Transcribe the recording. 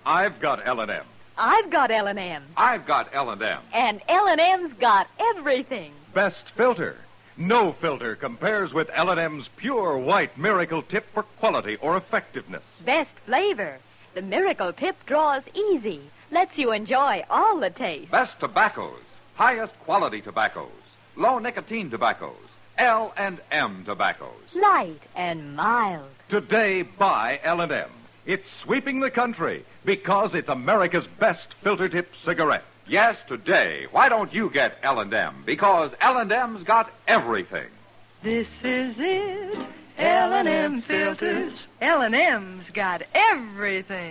I've got L&M. I've got L&M. I've got L&M. And L&M's got everything. Best filter. No filter compares with L&M's pure white Miracle Tip for quality or effectiveness. Best flavor. The Miracle Tip draws easy. Lets you enjoy all the taste. Best tobaccos. Highest quality tobaccos. Low nicotine tobaccos. L&M tobaccos. Light and mild. Today, buy L&M. It's sweeping the country because it's America's best filter tip cigarette. Yes, today. Why don't you get L&M? Because L&M's got everything. This is it. L&M filters. L&M's got everything.